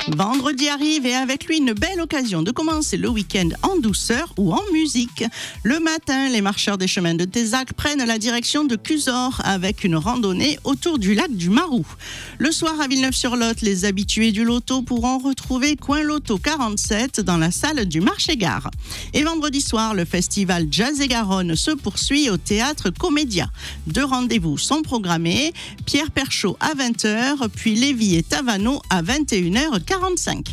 Vendredi arrive et avec lui une belle occasion de commencer le week-end en douceur ou en musique. Le matin, les marcheurs des chemins de Tézac prennent la direction de Cusor avec une randonnée autour du lac du Marou. Le soir à Villeneuve-sur-Lot, les habitués du loto pourront retrouver Coin Loto 47 dans la salle du Marché-Gare. Et vendredi soir, le festival Jazz et Garonne se poursuit au théâtre Comédia. 2 rendez-vous sont programmés, Pierre Perchaud à 20h, puis Lévy et Tavano à 21h45.